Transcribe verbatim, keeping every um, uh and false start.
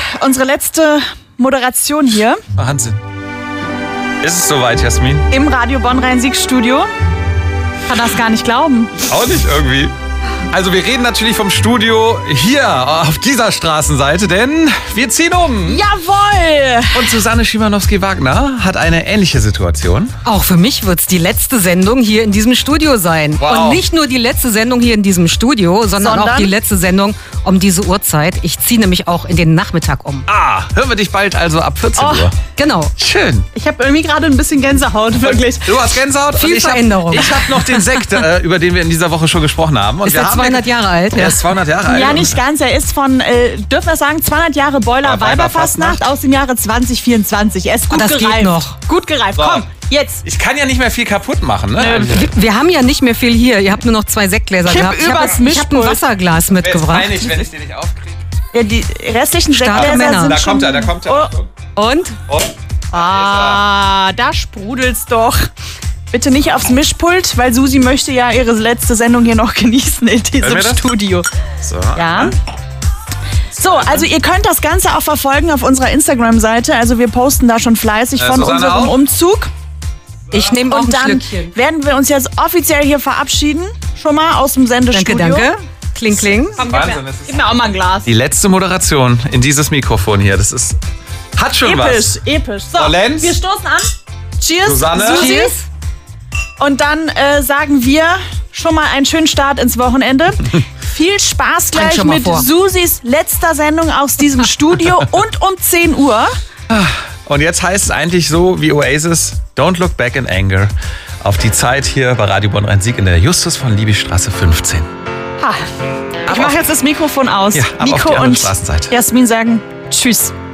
unsere letzte Moderation hier. Wahnsinn. Ist es soweit, Jasmin? Im Radio Bonn-Rhein-Sieg-Studio. Kann das gar nicht glauben. Auch nicht irgendwie. Also wir reden natürlich vom Studio hier auf dieser Straßenseite, denn wir ziehen um. Jawohl! Und Susanne Schimanowski-Wagner hat eine ähnliche Situation. Auch für mich wird es die letzte Sendung hier in diesem Studio sein. Wow. Und nicht nur die letzte Sendung hier in diesem Studio, sondern, Sondern? auch die letzte Sendung um diese Uhrzeit. Ich ziehe nämlich auch in den Nachmittag um. Ah, hören wir dich bald also ab vierzehn Oh. Uhr. Genau. Schön. Ich habe irgendwie gerade ein bisschen Gänsehaut, wirklich. Du hast Gänsehaut? Viel und ich Veränderung. Hab, ich habe noch den Sekt, äh, über den wir in dieser Woche schon gesprochen haben. Und Ist wir er haben zweihundert Jahre alt? Er ist zweihundert Jahre alt. Ja, nicht ganz. Er ist von, äh, dürfen wir sagen, zweihundert Jahre Boiler Ja, Weiberfastnacht aus dem Jahre zwanzig vierundzwanzig. Er ist gut Oh, das gereift. geht noch. Gut gereift. So. Komm, jetzt. Ich kann ja nicht mehr viel kaputt machen, ne? Wir, wir haben ja nicht mehr viel hier. Ihr habt nur noch zwei Sektgläser Kipp gehabt. Ich übers habe ich hab ein Mischpult. Wasserglas Wäre jetzt mitgebracht. peinlich, wenn ich den nicht aufkriege. Ja, die restlichen Starke Sektgläser Männer. sind Da schon... kommt er, da kommt er. Oh. Und? Und? Ah, da sprudelt's doch. Bitte nicht aufs Mischpult, weil Susi möchte ja ihre letzte Sendung hier noch genießen in Hören diesem wir das? Studio. So. Ja. So, also ihr könnt das Ganze auch verfolgen auf unserer Instagram-Seite. Also wir posten da schon fleißig Äh, von Susanne unserem auch? Umzug. Ich nehme auch Und ein dann Schlückchen. werden wir uns jetzt offiziell hier verabschieden. Schon mal aus dem Danke, Sendestudio. danke. Kling, kling. Komm, Wahnsinn, gib, mir, das ist- gib mir auch mal ein Glas. Die letzte Moderation in dieses Mikrofon hier, das ist... Hat schon Episch, was. episch. So, So, Lenz. wir stoßen an. Cheers, Susanne. Susi. Cheers. Und dann äh, sagen wir schon mal einen schönen Start ins Wochenende. Viel Spaß Trink gleich schon mal mit vor. Susis letzter Sendung aus diesem Studio und um zehn Uhr. Und jetzt heißt es eigentlich so wie Oasis, don't look back in anger. Auf die Zeit hier bei Radio Bonn-Rhein-Sieg in der Justus von Liebigstraße fünfzehn. Ha. Ich mache jetzt das Mikrofon aus. Ja, ab auf die Nico andere und Straßenseite. Jasmin sagen Tschüss.